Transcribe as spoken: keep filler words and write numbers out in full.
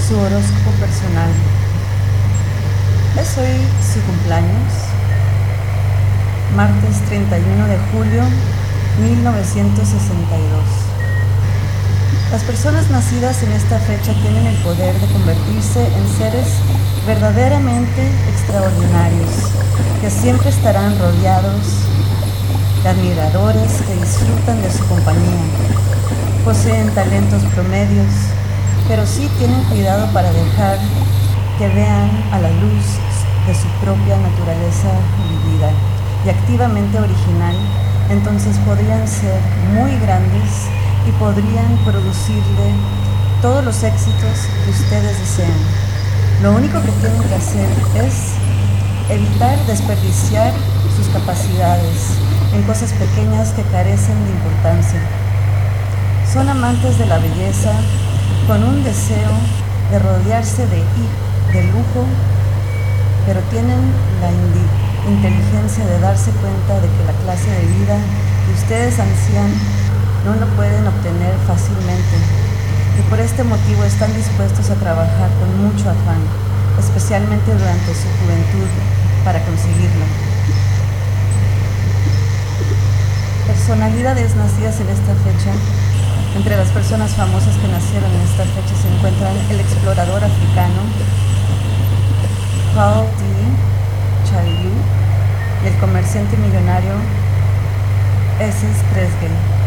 Su horóscopo personal. Es hoy su cumpleaños, martes treinta y uno de julio mil novecientos sesenta y dos. Las personas nacidas en esta fecha tienen el poder de convertirse en seres verdaderamente extraordinarios, que siempre estarán rodeados de admiradores que disfrutan de su compañía. Poseen talentos promedios, pero sí tienen cuidado para dejar que vean a la luz de su propia naturaleza vivida y activamente original. Entonces podrían ser muy grandes y podrían producirle todos los éxitos que ustedes desean. Lo único que tienen que hacer es evitar desperdiciar sus capacidades en cosas pequeñas que carecen de importancia. Son amantes de la belleza, con un deseo de rodearse de, de lujo, pero tienen la inteligencia de darse cuenta de que la clase de vida que ustedes ansían no lo pueden obtener fácilmente, y por este motivo están dispuestos a trabajar con mucho afán, especialmente durante su juventud, para conseguirlo. Personalidades nacidas en esta fecha. Entre las personas famosas que nacieron en esta fecha se encuentran el explorador africano Paul D. Chailloux y el comerciante millonario Esses Cresgel.